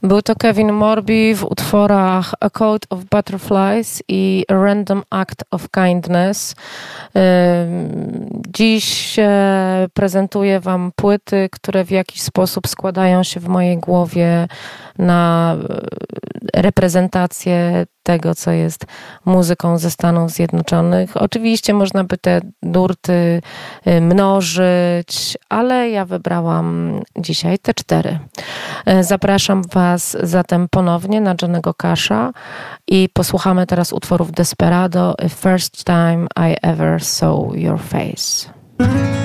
Był to Kevin Morby w utworach A Coat of Butterflies i A Random Act of Kindness. Dziś prezentuję wam płyty, które w jakiś sposób składają się w mojej głowie na reprezentację tego, co jest muzyką ze Stanów Zjednoczonych. Oczywiście można by te nurty mnożyć, ale ja wybrałam dzisiaj te 4. Zapraszam was zatem ponownie na Johnny'ego Casha i posłuchamy teraz utworów Desperado, First Time I Ever Saw Your Face.